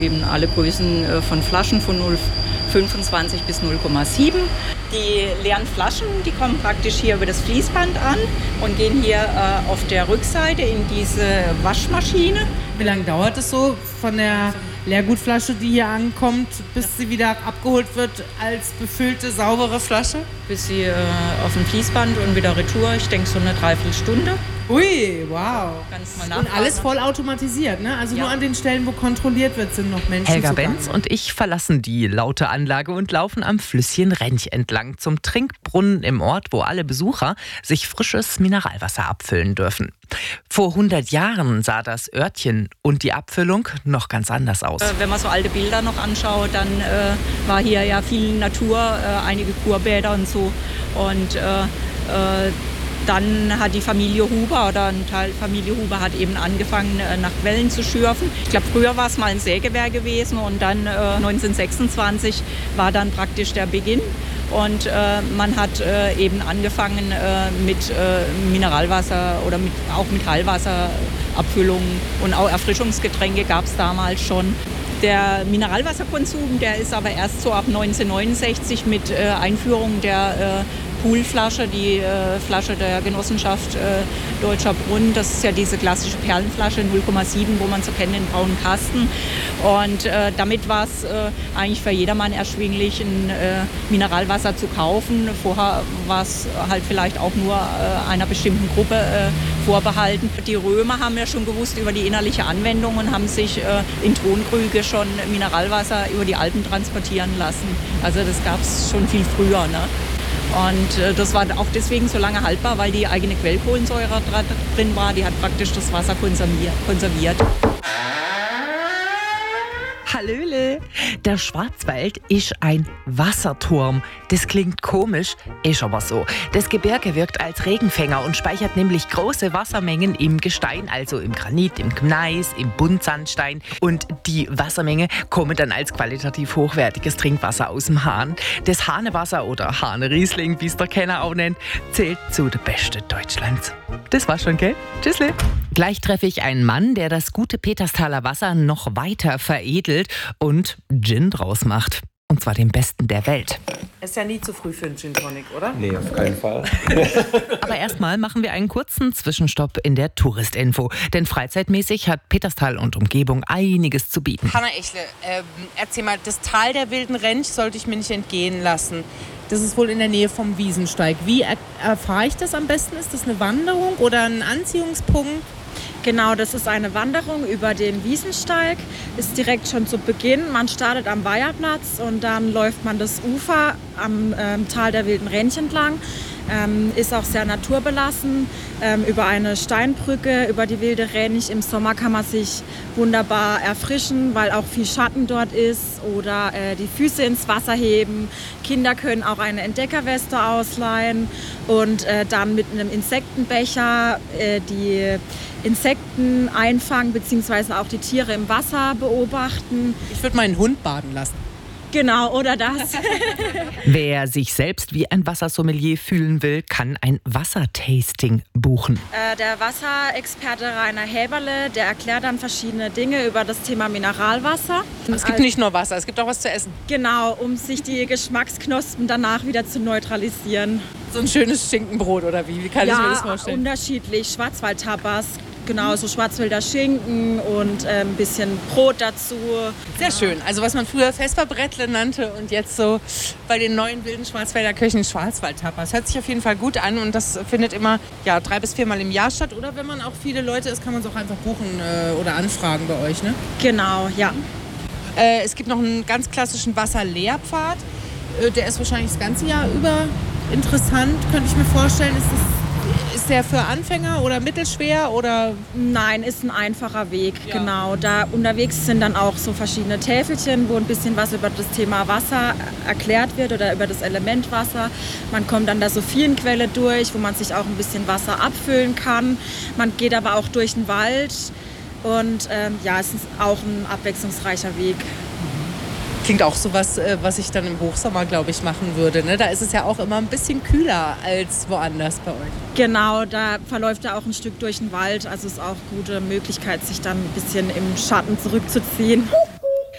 Eben alle Größen von Flaschen von 0,25 bis 0,7. Die leeren Flaschen, die kommen praktisch hier über das Fließband an und gehen hier auf der Rückseite in diese Waschmaschine. Wie lange dauert es so von der Leergutflasche, die hier ankommt, bis sie wieder abgeholt wird als befüllte, saubere Flasche? Bis sie auf dem Fließband und wieder retour. Ich denke so eine Dreiviertelstunde. Ui, wow. Ganz mal nachfragen. Und alles voll automatisiert, ne? Also ja. Nur an den Stellen, wo kontrolliert wird, sind noch Menschen Helga zugange. Benz und ich verlassen die laute Anlage und laufen am Flüsschen Rench entlang zum Trinkbrunnen im Ort, wo alle Besucher sich frisches Mineralwasser abfüllen dürfen. Vor 100 Jahren sah das Örtchen und die Abfüllung noch ganz anders aus. Wenn man so alte Bilder noch anschaut, dann war hier ja viel Natur, einige Kurbäder und so. Und dann hat die Familie Huber oder ein Teil Familie Huber hat eben angefangen, nach Quellen zu schürfen. Ich glaube, früher war es mal ein Sägewerk gewesen und dann 1926 war dann praktisch der Beginn. Und man hat eben angefangen mit Mineralwasser oder auch mit Heilwasserabfüllung und auch Erfrischungsgetränke gab es damals schon. Der Mineralwasserkonsum, der ist aber erst so ab 1969 mit Einführung der Poolflasche, die Flasche der Genossenschaft Deutscher Brunnen. Das ist ja diese klassische Perlenflasche 0,7, wo man so kennt, den braunen Kasten. Und damit war es eigentlich für jedermann erschwinglich, ein Mineralwasser zu kaufen. Vorher war es halt vielleicht auch nur einer bestimmten Gruppe vorbehalten. Die Römer haben ja schon gewusst über die innerliche Anwendung und haben sich in Tonkrüge schon Mineralwasser über die Alpen transportieren lassen. Also das gab es schon viel früher, ne? Und das war auch deswegen so lange haltbar, weil die eigene Quellkohlensäure drin war. Die hat praktisch das Wasser konserviert. Hallöle! Der Schwarzwald ist ein Wasserturm. Das klingt komisch, ist aber so. Das Gebirge wirkt als Regenfänger und speichert nämlich große Wassermengen im Gestein, also im Granit, im Gneis, im Buntsandstein. Und die Wassermenge kommen dann als qualitativ hochwertiges Trinkwasser aus dem Hahn. Das Hahnewasser oder Hahne-Riesling, wie es der Kenner auch nennt, zählt zu den Besten Deutschlands. Das war's schon, gell? Tschüssle! Gleich treffe ich einen Mann, der das gute Peterstaler Wasser noch weiter veredelt und Gin draus macht. Und zwar den besten der Welt. Ist ja nie zu früh für einen Gin Tonic, oder? Nee, auf keinen Fall. Aber erstmal machen wir einen kurzen Zwischenstopp in der Touristinfo. Denn freizeitmäßig hat Peterstal und Umgebung einiges zu bieten. Hanna Echle, erzähl mal, das Tal der wilden Rench sollte ich mir nicht entgehen lassen. Das ist wohl in der Nähe vom Wiesensteig. Wie erfahre ich das am besten? Ist das eine Wanderung oder ein Anziehungspunkt? Genau, das ist eine Wanderung über den Wiesensteig, ist direkt schon zu Beginn. Man startet am Weiherplatz und dann läuft man das Ufer am Tal der wilden Rench entlang. Ist auch sehr naturbelassen, über eine Steinbrücke, über die wilde Rench. Im Sommer kann man sich wunderbar erfrischen, weil auch viel Schatten dort ist oder die Füße ins Wasser heben. Kinder können auch eine Entdeckerweste ausleihen und dann mit einem Insektenbecher die Insekten einfangen bzw. auch die Tiere im Wasser beobachten. Ich würde meinen Hund baden lassen. Genau, oder das. Wer sich selbst wie ein Wassersommelier fühlen will, kann ein Wassertasting buchen. Der Wasserexperte Rainer Häberle, der erklärt dann verschiedene Dinge über das Thema Mineralwasser. Es gibt nicht nur Wasser, es gibt auch was zu essen. Genau, um sich die Geschmacksknospen danach wieder zu neutralisieren. So ein schönes Schinkenbrot oder wie? Wie kann ich mir das vorstellen? Unterschiedlich. Schwarzwaldtapas, genau, so Schwarzwälder Schinken und ein bisschen Brot dazu. Sehr schön. Also was man früher Vesperbrettle nannte und jetzt so bei den neuen wilden Schwarzwälder Köchen Schwarzwaldtapas. Hört sich auf jeden Fall gut an und das findet immer 3 bis 4 Mal im Jahr statt. Oder wenn man auch viele Leute ist, kann man es auch einfach buchen oder anfragen bei euch, ne? Genau, ja. Es gibt noch einen ganz klassischen Wasserlehrpfad. Der ist wahrscheinlich das ganze Jahr über interessant, könnte ich mir vorstellen. Ist der für Anfänger oder mittelschwer oder? Nein, ist ein einfacher Weg, genau. Da unterwegs sind dann auch so verschiedene Täfelchen, wo ein bisschen was über das Thema Wasser erklärt wird oder über das Element Wasser. Man kommt an der Sophienquelle durch, wo man sich auch ein bisschen Wasser abfüllen kann. Man geht aber auch durch den Wald und es ist auch ein abwechslungsreicher Weg. Klingt auch so was ich dann im Hochsommer, glaube ich, machen würde. Ne? Da ist es ja auch immer ein bisschen kühler als woanders bei euch. Genau, da verläuft ja auch ein Stück durch den Wald. Also ist auch eine gute Möglichkeit, sich dann ein bisschen im Schatten zurückzuziehen.